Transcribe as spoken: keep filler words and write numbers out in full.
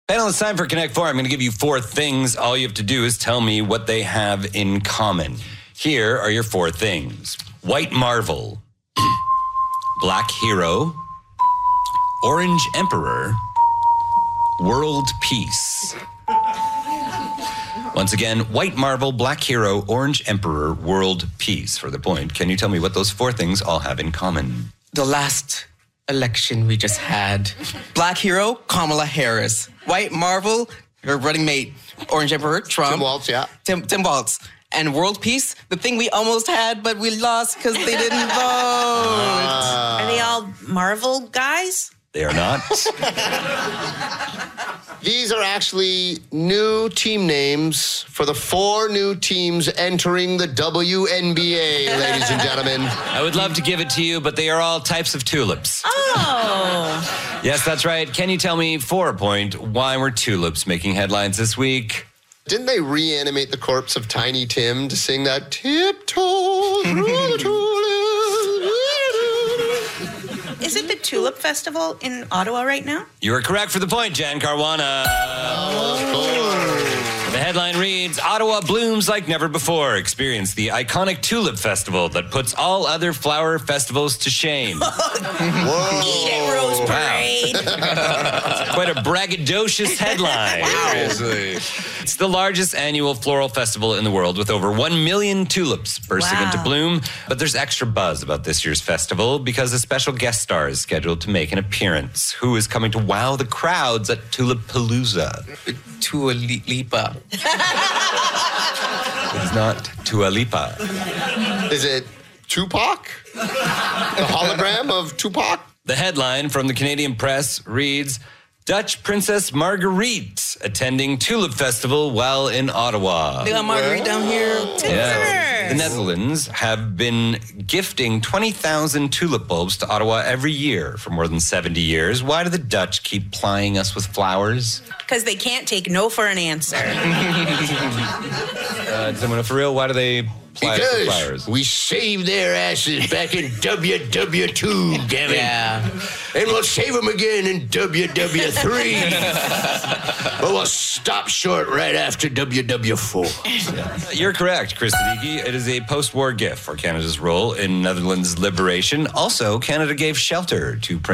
Panel, it's time for Connect Four. I'm going to give you four things. All you have to do is tell me what they have in common. Here are your four things. White Marvel, Black Hero, Orange Emperor, World Peace. Once again, White Marvel, Black Hero, Orange Emperor, World Peace. For the point, can you tell me what those four things all have in common? The last election we just had. Black Hero, Kamala Harris. White Marvel, her running mate, Orange Emperor, Trump. Tim Walz, yeah. Tim, Tim Walz. And World Peace, the thing we almost had, but we lost because they didn't vote. Uh, Are they all Marvel guys? They are not. These are actually new team names for the four new teams entering the W N B A, ladies and gentlemen. I would love to give it to you, but they are all types of tulips. Oh. Yes, that's right. Can you tell me, for a point, why were tulips making headlines this week? Didn't they reanimate the corpse of Tiny Tim to sing that tiptoe through the tulips? Is it the Tulip Festival in Ottawa right now? You are correct for the point, Jan Caruana. Oh, The headline reads, Ottawa blooms like never before. Experience the iconic Tulip Festival that puts all other flower festivals to shame. Whoa. Eat it, Rose Parade. Quite a braggadocious headline. Seriously. It's the largest annual floral festival in the world with over one million tulips bursting Wow. into bloom. But there's extra buzz about this year's festival because a special guest star is scheduled to make an appearance. Who is coming to wow the crowds at Tulipalooza? Tua Lipa. It is not Dua Lipa. Is it Tupac? The hologram of Tupac? The headline from the Canadian Press reads, Dutch Princess Marguerite attending Tulip Festival while in Ottawa. They got Marguerite down here. Yeah. The Netherlands have been gifting twenty thousand tulip bulbs to Ottawa every year for more than seventy years. Why do the Dutch keep plying us with flowers? Because they can't take no for an answer. Uh, Someone for real, why do they ply us with Because flowers? we saved their asses back in W W two, damn it. Yeah. And we'll save them again in W W three. But we'll stop short right after W W four. You're correct, Chris Siddiqui. It is a post-war gift for Canada's role in Netherlands' liberation. Also, Canada gave shelter to